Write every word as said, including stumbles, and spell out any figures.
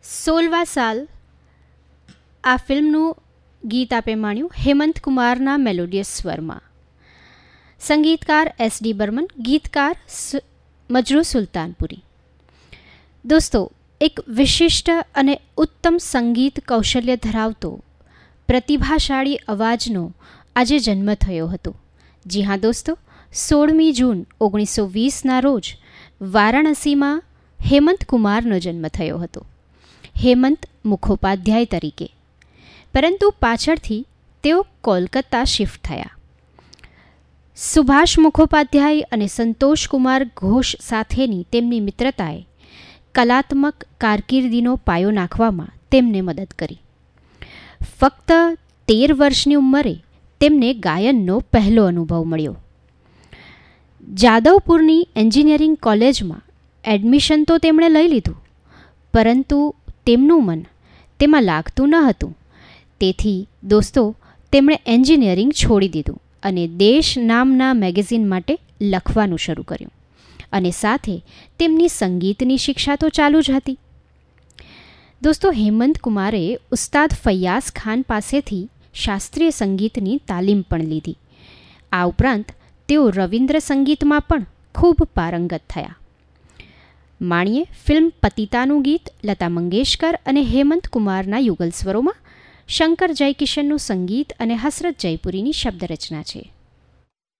સોળમા સાલ આ ફિલ્મનું ગીત આપે માણ્યું હેમંત કુમારના મેલોડિયસ સ્વરમાં. સંગીતકાર એસ ડી બર્મન, ગીતકાર મજરૂ સુલતાનપુરી. દોસ્તો, એક વિશિષ્ટ અને ઉત્તમ સંગીત કૌશલ્ય ધરાવતો પ્રતિભાશાળી અવાજનો આજે જન્મ થયો હતો. જી હા દોસ્તો, સોળમી જૂન ઓગણીસો વીસના રોજ વારાણસીમાં હેમંત કુમારનો જન્મ થયો હતો. હેમંત મુખોપાધ્યાય તરીકે, પરંતુ પાછળથી તેઓ કોલકાતા શિફ્ટ થયા. સુભાષ મુખોપાધ્યાય અને સંતોષ કુમાર ઘોષ સાથેની તેમની મિત્રતાએ કલાત્મક કારકિર્દીનો પાયો નાખવામાં તેમને મદદ કરી. ફક્ત તેર વર્ષની ઉંમરે તેમને ગાયનનો પહેલો અનુભવ મળ્યો. જાદવપુરની એન્જિનિયરિંગ કોલેજમાં એડમિશન તો તેમણે લઈ લીધું, પરંતુ તેમનું મન તેમાં લાગતું ન હતું. તેથી દોસ્તો, તેમણે એન્જિનિયરિંગ છોડી દીધું અને દેશ નામના મેગેઝિન માટે લખવાનું શરૂ કર્યું. અને સાથે તેમની સંગીતની શિક્ષા તો ચાલુ જ હતી. દોસ્તો, હેમંત કુમારે ઉસ્તાદ ફૈયાઝ ખાન પાસેથી શાસ્ત્રીય સંગીતની તાલીમ પણ લીધી. આ ઉપરાંત તેઓ રવિન્દ્ર સંગીતમાં પણ ખૂબ પારંગત થયા. માણીએ ફિલ્મ પતિતાનું ગીત લતા મંગેશકર અને હેમંત કુમારના યુગલ સ્વરોમાં, શંકર જયકિશનનું સંગીત અને હસરત જયપુરીની શબ્દ રચના છે.